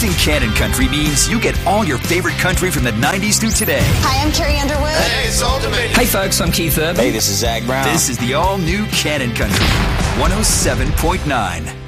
Selecting Canon Country means you get all your favorite country from the 90s through today. Hi, I'm Carrie Underwood. Hey, it's Ultimate. Hey, folks, I'm Keith Urban. Hey, this is Zach Brown. This is the all-new Canon Country 107.9.